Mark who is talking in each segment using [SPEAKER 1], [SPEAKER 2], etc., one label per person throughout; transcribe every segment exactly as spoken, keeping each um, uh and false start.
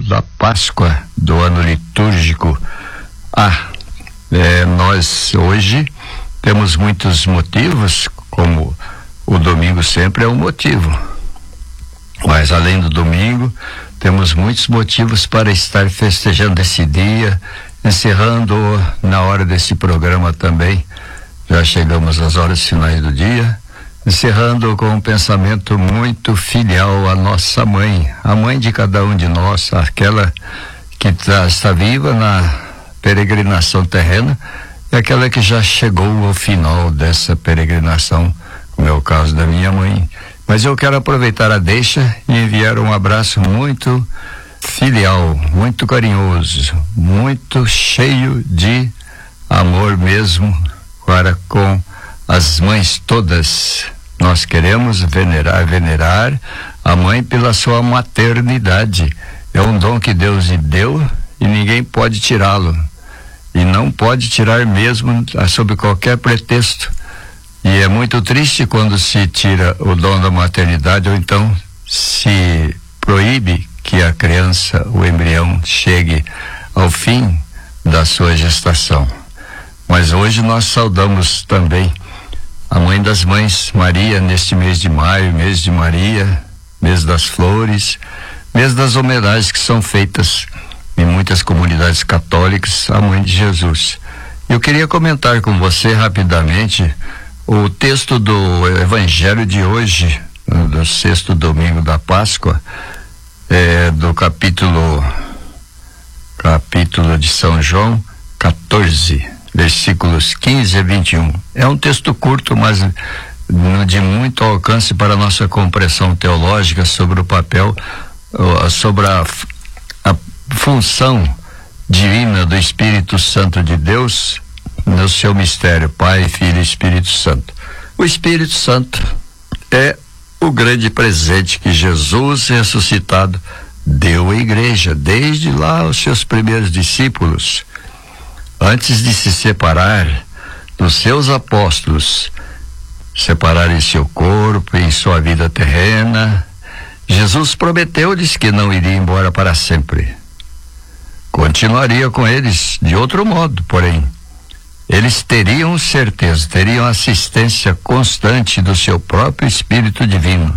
[SPEAKER 1] da Páscoa do ano litúrgico. Ah, é, nós hoje temos muitos motivos, como o domingo sempre é um motivo, mas além do domingo temos muitos motivos para estar festejando esse dia, encerrando na hora desse programa também. Já chegamos às horas finais do dia, encerrando com um pensamento muito filial à nossa mãe, a mãe de cada um de nós, aquela que tá, está viva na peregrinação terrena e aquela que já chegou ao final dessa peregrinação, como é o caso da minha mãe. Mas eu quero aproveitar a deixa e enviar um abraço muito filial, muito carinhoso, muito cheio de amor mesmo para com as mães todas. Nós queremos venerar, venerar a mãe pela sua maternidade. É um dom que Deus lhe deu e ninguém pode tirá-lo. E não pode tirar mesmo sob qualquer pretexto. E é muito triste quando se tira o dom da maternidade ou então se proíbe que a criança, o embrião, chegue ao fim da sua gestação. Mas hoje nós saudamos também a Mãe das Mães, Maria, neste mês de maio, mês de Maria, mês das flores, mês das homenagens que são feitas em muitas comunidades católicas à Mãe de Jesus. Eu queria comentar com você rapidamente o texto do Evangelho de hoje, do sexto domingo da Páscoa, é, do capítulo, capítulo de São João, quatorze. Versículos quinze a vinte e um. É um texto curto, mas de muito alcance para a nossa compreensão teológica sobre o papel, sobre a, a função divina do Espírito Santo de Deus no seu mistério, Pai, Filho e Espírito Santo. O Espírito Santo é o grande presente que Jesus ressuscitado deu à igreja, desde lá aos seus primeiros discípulos. Antes de se separar dos seus apóstolos, separar em seu corpo, em sua vida terrena, Jesus prometeu-lhes que não iria embora para sempre. Continuaria com eles de outro modo, porém, eles teriam certeza, teriam assistência constante do seu próprio Espírito Divino.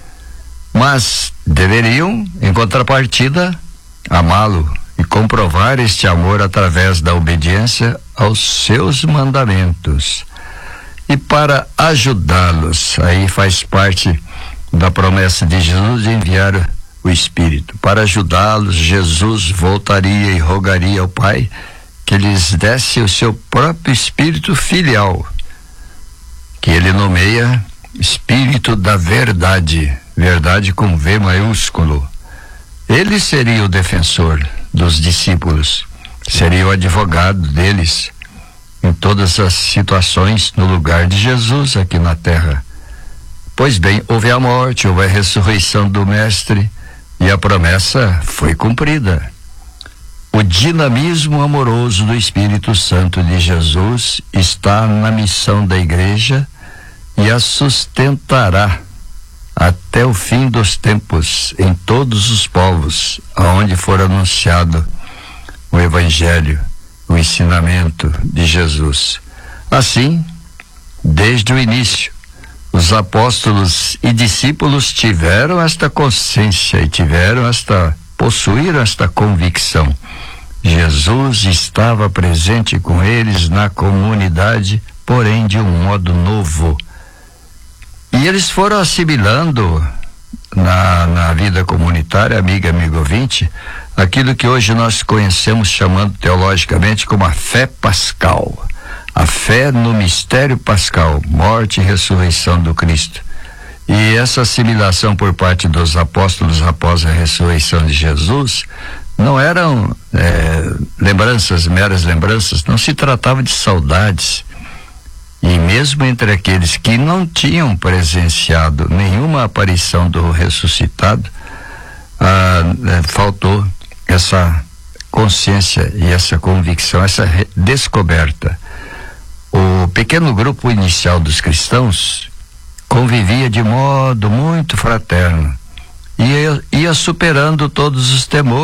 [SPEAKER 1] Mas deveriam, em contrapartida, amá-lo e comprovar este amor através da obediência aos seus mandamentos. E para ajudá-los, aí faz parte da promessa de Jesus de enviar o Espírito. Para ajudá-los, Jesus voltaria e rogaria ao Pai que lhes desse o seu próprio Espírito filial, que ele nomeia Espírito da Verdade, verdade com V maiúsculo. Ele seria o defensor dos discípulos, seria o advogado deles em todas as situações no lugar de Jesus aqui na terra. Pois bem, houve a morte, houve a ressurreição do Mestre e a promessa foi cumprida. O dinamismo amoroso do Espírito Santo de Jesus está na missão da igreja e a sustentará até o fim dos tempos, em todos os povos, aonde for anunciado o Evangelho, o ensinamento de Jesus. Assim, desde o início, os apóstolos e discípulos tiveram esta consciência e tiveram esta, possuíram esta convicção. Jesus estava presente com eles na comunidade, porém de um modo novo. E eles foram assimilando na, na vida comunitária, amiga, amigo ouvinte, aquilo que hoje nós conhecemos chamando teologicamente como a fé pascal. A fé no mistério pascal, morte e ressurreição do Cristo. E essa assimilação por parte dos apóstolos após a ressurreição de Jesus não eram é, lembranças, meras lembranças, não se tratava de saudades. E mesmo entre aqueles que não tinham presenciado nenhuma aparição do ressuscitado, ah, eh, faltou essa consciência e essa convicção, essa descoberta. O pequeno grupo inicial dos cristãos convivia de modo muito fraterno e ia, ia superando todos os temores